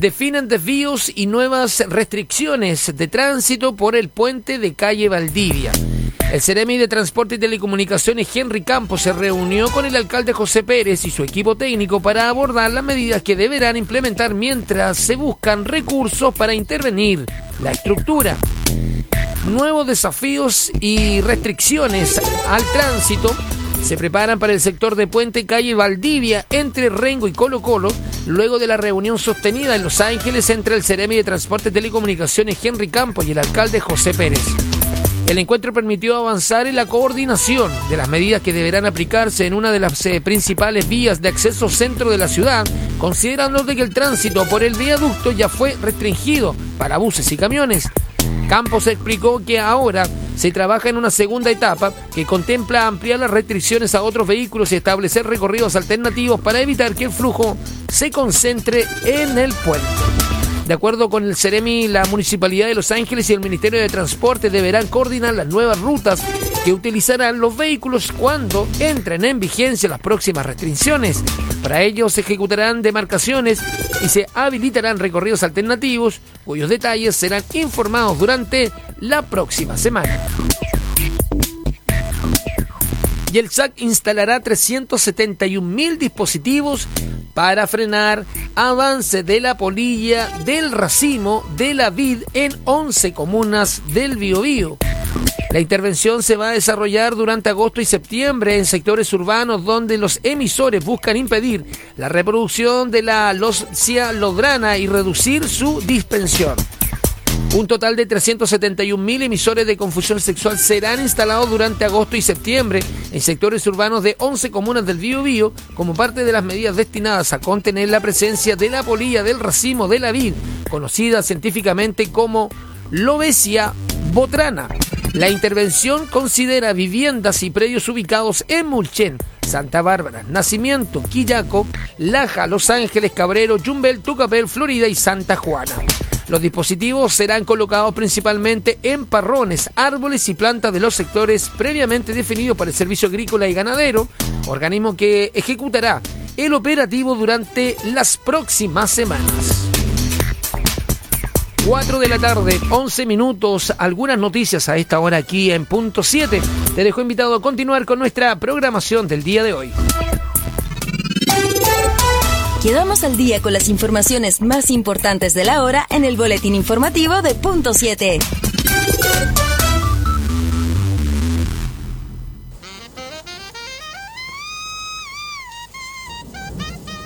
Definen desvíos y nuevas restricciones de tránsito por el puente de calle Valdivia. El Seremi de Transporte y Telecomunicaciones, Henry Campos, se reunió con el alcalde José Pérez y su equipo técnico para abordar las medidas que deberán implementar mientras se buscan recursos para intervenir la estructura. Nuevos desafíos y restricciones al tránsito se preparan para el sector de Puente Calle Valdivia entre Rengo y Colo Colo, luego de la reunión sostenida en Los Ángeles entre el Seremi de Transporte y Telecomunicaciones, Henry Campos, y el alcalde José Pérez. El encuentro permitió avanzar en la coordinación de las medidas que deberán aplicarse en una de las principales vías de acceso centro de la ciudad, considerando de que el tránsito por el viaducto ya fue restringido para buses y camiones. Campos explicó que ahora se trabaja en una segunda etapa que contempla ampliar las restricciones a otros vehículos y establecer recorridos alternativos para evitar que el flujo se concentre en el puente. De acuerdo con el Seremi, la Municipalidad de Los Ángeles y el Ministerio de Transporte deberán coordinar las nuevas rutas que utilizarán los vehículos cuando entren en vigencia las próximas restricciones. Para ello se ejecutarán demarcaciones y se habilitarán recorridos alternativos, cuyos detalles serán informados durante la próxima semana. Y el SAC instalará 371.000 dispositivos para frenar avance de la polilla, del racimo, de la vid en 11 comunas del Biobío. La intervención se va a desarrollar durante agosto y septiembre en sectores urbanos donde los emisores buscan impedir la reproducción de la losia lodrana y reducir su dispersión. Un total de 371.000 emisores de confusión sexual serán instalados durante agosto y septiembre en sectores urbanos de 11 comunas del Biobío como parte de las medidas destinadas a contener la presencia de la polilla, del racimo, de la vid, conocida científicamente como Lobesia botrana. La intervención considera viviendas y predios ubicados en Mulchen, Santa Bárbara, Nacimiento, Quillaco, Laja, Los Ángeles, Cabrero, Yumbel, Tucapel, Florida y Santa Juana. Los dispositivos serán colocados principalmente en parrones, árboles y plantas de los sectores previamente definidos para el Servicio Agrícola y Ganadero, organismo que ejecutará el operativo durante las próximas semanas. 4 de la tarde, 11 minutos, algunas noticias a esta hora aquí en Punto 7. Te dejo invitado a continuar con nuestra programación del día de hoy. Quedamos al día con las informaciones más importantes de la hora en el boletín informativo de Punto 7.